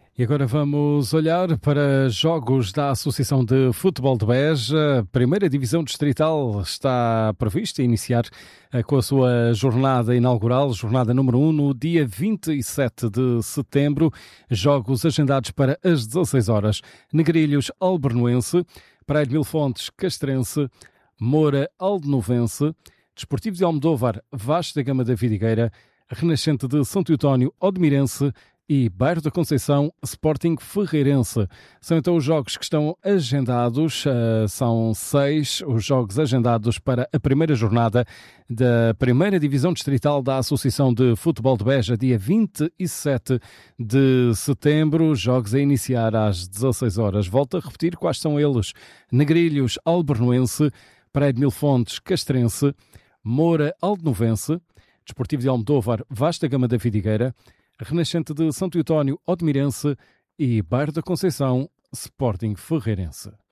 E agora vamos olhar para jogos da Associação de Futebol de Beja. A primeira divisão distrital está prevista a iniciar com a sua jornada inaugural, jornada número 1, no dia 27 de setembro. Jogos agendados para as 16 horas. Negrilhos Albernoense, Praia de Mil Fontes Castrense, Moura Aldenovense, Desportivo de Almodóvar Vaz da Gama da Vidigueira, Renascente de São Teotónio Odmirense e Bairro da Conceição Sporting Ferreirense. São então os jogos que estão agendados, são 6 os jogos agendados para a primeira jornada da primeira divisão distrital da Associação de Futebol de Beja, dia 27 de setembro, jogos a iniciar às 16 horas. Volto a repetir quais são eles: Negrilhos Albernoense, Praia de Mil Fontes Castrense, Moura Aldenovense, Desportivo de Almodóvar Vaz da Gama da Vidigueira, Renascente de São Teotónio Odmirense e Bairro da Conceição Sporting Ferreirense.